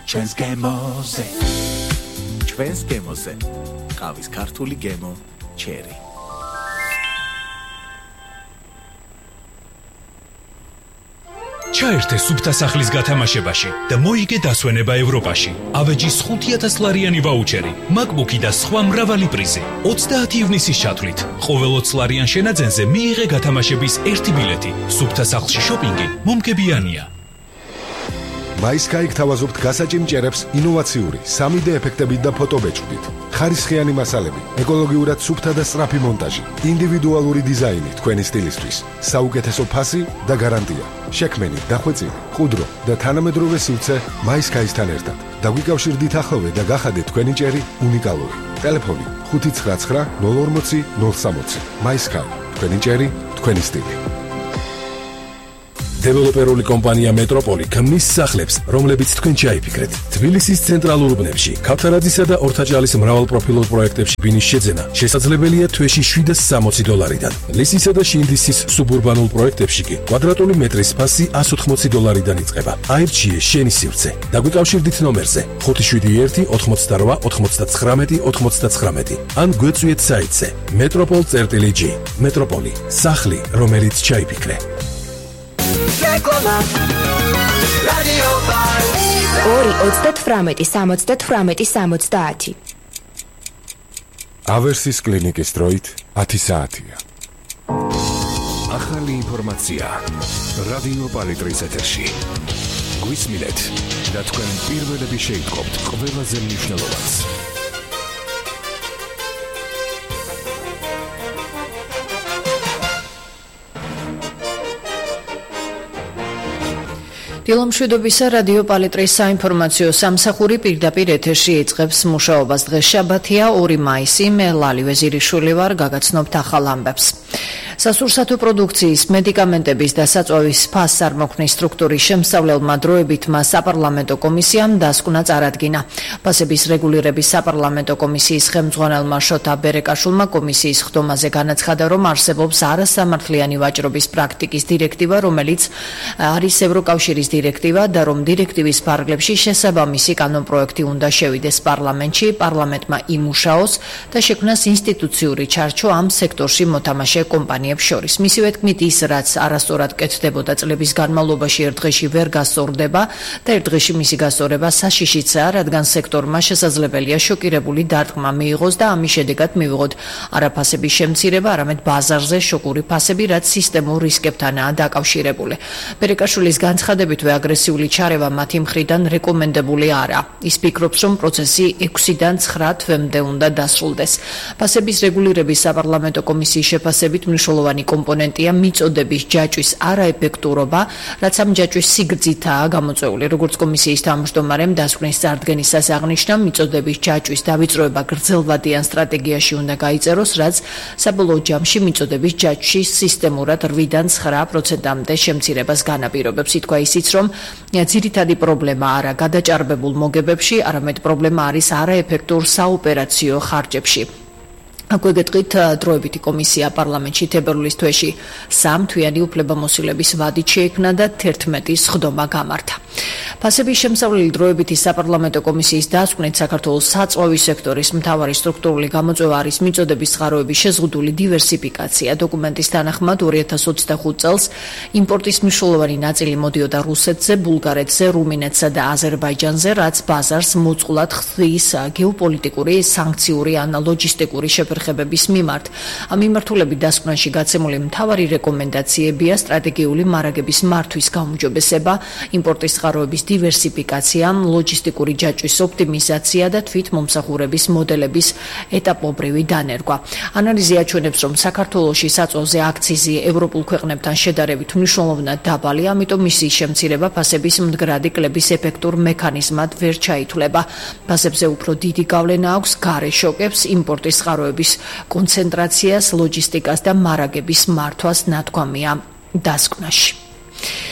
ჩვენს გემოზე. ჩვენს გემოზე. ყავის ქართული გემო ჩერი. ჩაერთე სუფთა სახლის გათამაშებაში და მოიგე დასვენება ევროპაში. ავეჯის 5,000 ლარიანი ვაუჩერი, MacBook-ი და სხვა მრავალი პრიზი. 30 ივნისის ჩათვლით. ყოველ 20 ლარიან შენაძენზე მიიღე გათამაშების 1 ბილეთი. სუფთა სახლში შოპინგი მომგებიანია. MySky გთავაზობთ გასაჭიმჭერებს ინოვაციური 3D ეფექტებით და ფოტობეჭდით. ხარისხიანი მასალები, ეკოლოგიურად სუფთა და სწრაფი მონტაჟი, ინდივიდუალური დიზაინი თქვენი სტილისთვის, საუკეთესო ფასი და გარანტია. შექმენი, დახვეწილი, ყუდრო და თანამედროვე სივრცე MySky-სთან ერთად. დაგვიკავშირდით ახლოვე და გახადეთ თქვენი ჭერი უნიკალური. ტელეფონი 599 040 060. MySky, თქვენი ჭერი, თქვენი სტილი. დეველოპერული კომპანია მეტროპოლი ქმნის სახლებს, რომლებიც თქვენ ჩაიფიქრეთ. თბილისის ცენტრალურ უბნებში, ქავთარაძისა და ორთაჭალის მრავალპროფილურ პროექტებში ბინის შეძენა შესაძლებელია თვეში $760-დან. ლისისა და შინდისის სუბურბანულ პროექტებში კი კვადრატული მეტრის ფასი $180-დან იწყება. აირჩიე შენი სივრცე. დაგვიკავშირდით ნომერზე 571 88 99 99 ან გვეწვიეთ საიტზე metropol.g. მეტროპოლი, სახლი, რომელიც ჩაიფიქრე. რადიო ბარი 2-38-70-70. ავერსის კლინიკის დროით 10 საათია. ახალი ინფორმაცია რადიო პალიტრის ეთერში. გვისმინეთ და თქვენ პირველები შეიტყობთ ყველაზე მნიშვნელოვანს. დილომშვიდობისა რადიო პალიტრის საინფორმაციო სამსახური პირდაპირ ეთერში იწყებს მუშაობას. დღეს შაბათია 2 მაისი. მე ლალი ვეზირიშვილი ვარ, გაგაცნობთ ახალ ამბებს. სასურსათო პროდუქციის, მედიკამენტების და საწვავის ფასსარმოქმნის სტრუქტურის შემსწავლელმა დროებითმა საპარლამენტო კომისიამ დასკვნა წარადგინა. ფასების რეგულირების საპარლამენტო კომისიის ხელმძღვანელმა შოთა ბერეკაშვილმა კომისიის ხდომაზე განაცხადა, რომ არსებობს არასამართლიანი ვაჭრობის პრაქტიკის დირექტივა, რომელიც არის ევროკავშირის დირექტივა და რომ დირექტივის ფარგლებში შესაბამისი კანონპროექტი უნდა შევიდეს პარლამენტში, პარლამენტმა იმუშაოს და შექმნას ინსტიტუციური ჩარჩო ამ სექტორში მოთამაშე კომპანიებს შორის. მისივე თქმით, ის რაც არასწორად კეთდებოდა წლების განმავლობაში ერთ დღეში ვერ გასწორდება და ერთ დღეში მისი გასწორება საშიშიცაა, რადგან სექტორმა შესაძლებელია შოკირებული დარტყმა მიიღოს და ამის შედეგად მივიღოთ არა ფასების შემცირება, არამედ ბაზარზე შოკური ფასები, რაც სისტემურ რისკებთანაა დაკავშირებული. ბერეკაშვილის განცხადებით, აგრესიული ჩარევა მათი მხრიდან რეკომენდებული არა. ის ფიქრობს, რომ პროცესი 6-დან 9 თვემდე უნდა დასრულდეს. ფასების რეგულირების საპარლამენტო კომისიის შეფასებით მნიშვნელოვანი კომპონენტია მიწოდების ჯაჭვის არაეფექტურობა, რაც ამ ჯაჭვის სიგრძითაა გამოწვეული. როგორც კომისიის თავმჯდომარემ დასკვნის წარდგენისას აღნიშნა, მიწოდების ჯაჭვის დავიწროება გრძელვადიან სტრატეგიაში უნდა გაიწეროს, რაც საბოლოო ჯამში მიწოდების ჯაჭვის სისტემურად 8-დან 9%-მდე შემცირებას განაპირობებს. ითქვა ისიც, რომ ძირითადი პრობლემა არა გადაჭარბებულ მოგებებში, არამედ პრობლემა არის არაეფექტურ საოპერაციო ხარჯებში. აქვე გეტყვით, დროებითი კომისია პარლამენტში თებერვლის თვეში 3 თვიანი უფლებამოსილების ვადით შეიქმნა და 11 სხდომა გამართა. ფასების შემსავლელი დროებითი საპარლამენტო კომისიის დასკვნით საქართველოს საწვავის სექტორის მთავარი სტრუქტურული გამოწვევა არის მიწოდების წყაროების შეზღუდული დივერსიფიკაცია. დოკუმენტის თანახმად 2025 წელს იმპორტის მნიშვნელოვანი ნაწილი მოდიოდა რუსეთზე, ბულგარეთზე, რუმინეთსა და აზერბაიჯანზე, რაც ბაზარს მოწყვლად ხდის გეოპოლიტიკური, სანქციური ან ლოჯისტიკური შეფერხებების მიმართ. ამ მიმართულებით დასკვნაში გაცემული მთავარი რეკომენდაციებია სტრატეგიული მარაგების მართვის გაუმჯობესება, იმპორტის წყაროების დივერსიფიკაცია, ლოჯისტიკური ჯაჭვის ოპტიმიზაცია და თვითმომსახურების მოდელების ეტაპობრივი დანერგვა. ანალიზი აჩვენებს, რომ საქართველოში საწვავზე აქციზი ევროპულ ქვეყნებთან შედარებით მნიშვნელოვნად დაბალია, ამიტომ მისი შემცირება ფასების მდგრადი კლების ეფექტურ მექანიზმად ვერ ჩაითვლება. ფასებზე უფრო დიდი გავლენა აქვს გარე შოკებს, იმპორტის წყაროების კონცენტრაციას, ლოჯისტიკას და მარაგების მართვას ნათქვამია დასკვნაში.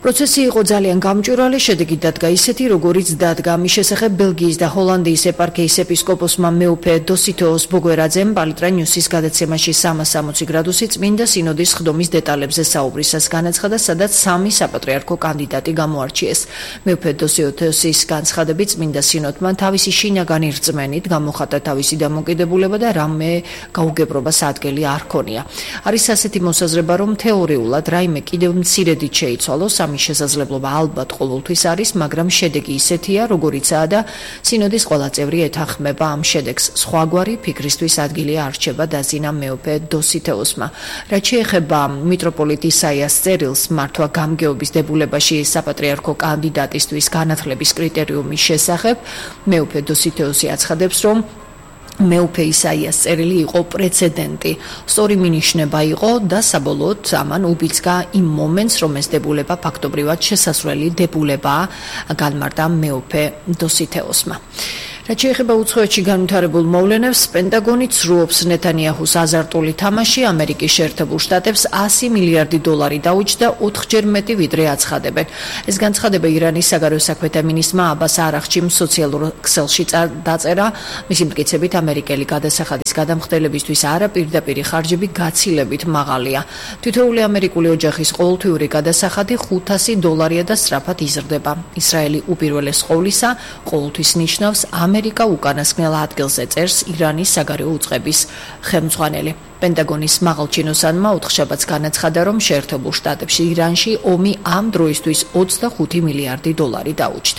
პროცესი იყო ძალიან გამჭვირვალე, შედეგი დადგა ისეთი, როგორიც დადგა. მის შესახებ ბელგიის და ჰოლანდიის ეპარქიის ეპისკოპოსმა მეუფე დოსითეოს ბოგვერაძემ პალიტრა ნიუსის გადაცემაში 360 გრადუსი წმინდა სინოდის ხდომის დეტალებზე საუბრისას განაცხადა, სადაც 3 საპატრიარქო კანდიდატი გამოარჩიეს. მეუფე დოსითეოსის განცხადებით წმინდა სინოდმა თავისი შინაგანი რწმენით გამოხატა თავისი დამოკიდებულება და რამე გაუგებრობას ადგილი არ ქონია. არის ასეთი მოსაზრება, რომ თეორიულად რაიმე კიდევ მცირედით შეიცვალოს, ამის შესაძლებლობა ალბათ ყოველთვის არის, მაგრამ შედეგი ისეთია, როგორიცაა და სინოდის ყველა წევრი ეთანხმება ამ შედეგს. სხვაგვარი ფიქრისთვის ადგილი არ რჩება, დაზინა მეუფე დოსითეოსმა. რაც შეეხება მიტროპოლიტ ისაიას წერილს მართვა გამგეობის დებულებაში საპატრიარქო კანდიდატისთვის განათლების კრიტერიუმის შესახებ, მეუფე დოსითეოსი აცხადებს, რომ მეუფე ისაიას წერილი იყო პრეცედენტი. სწორი მინიშნება იყო და საბოლოოდ ამან უბიძგა იმ მომენტს, რომ ეს დებულება ფაქტობრივად შესასვლელი დებულებაა, განმარტა მეუფე დოსითეოსმა. რაც შეეხება უცხოეთში განვითარებულ მოვლენებს, პენტაგონი ცრუობს ნეთანიაჰუს აზარტული თამაში ამერიკის შეერთებულ შტატებს $100 მილიარდი დაუჯდა 4-ჯერ მეტი ვიდრე აცხადებენ. ეს განცხადება ირანის საგარეო საქმეთა მინისტრმა აბას არაღჩიმ სოციალურ ქსელში დაწერა. მისი მტკიცებით ამერიკელი გადასახადის გადამხდელებისთვის არაპირდაპირი ხარჯები გაცილებით მაღალია. თითოეული ამერიკული ოჯახის ყოველთვიური გადასახადი $500 და სწრაფად იზრდება. ისრაელი უპირველეს ყოვლისა ყოველთვის ნიშნავს ამერიკა უკანასკნელ ადგილზე წერს ირანის საგარეო უწყების ხელმძღვანელი. პენტაგონის მაღალჩინოსანმა ოთხშაბათს განაცხადა, რომ შეერთებულ შტატებში ირანში ომი ამ დროისთვის $25 მილიარდი დაუჯდა.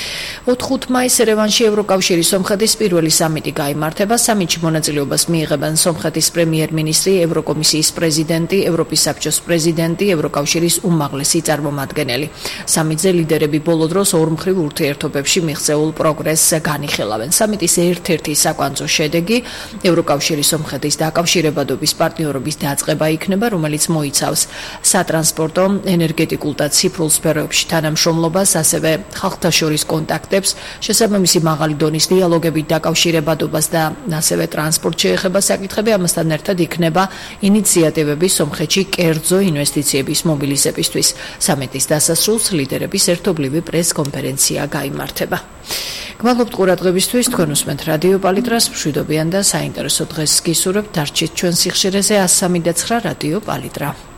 4 მაისს ერევანში ევროკავშირის სომხეთის პირველი სამიტი გაიმართება. სამიტში მონაწილეობას მიიღებენ სომხეთის პრემიერ-მინისტრი, ევროკომისიის პრეზიდენტი, ევროპის საბჭოს პრეზიდენტი, ევროკავშირის უმაღლესი წარმომადგენელი. სამიტზე ლიდერები ბოლო დროს ორმხრივ ურთიერთობებში მიღწეულ პროგრესს განიხილავენ. სამიტის ერთ-ერთი საკვანძო შედეგი ევროკავშირის სომხეთის დაკავშირებადობის პარტნიორობის დაწყება იქნება, რომელიც მოიცავს სატრანსპორტო, ენერგეტიკულ და ციფრულ სფეროებში თანამშრომლობას, ასევე ხალხთა შორის კონტაქტებს, შესაბამისი მაღალი დონის დიალოგებით დაკავშირებადობას და ასევე ტრანსპორტში ეხება საკითხები. ამასთან ერთად იქნება ინიციატივები სომხეთში კერძო ინვესტიციების მობილიზებისთვის. სამიტის დასასრულს ლიდერების ერთობლივი პრეს-კონფერენცია გაიმართება. გმადლობთ ყურადღებისთვის. თქვენ უსმენთ რადიო პალიტრას მშვიდობიან და საინტერესო დღეს გისურვებთ. დარჩით ჩვენ სიხშირეზე 103.9 რადიო პალიტრა.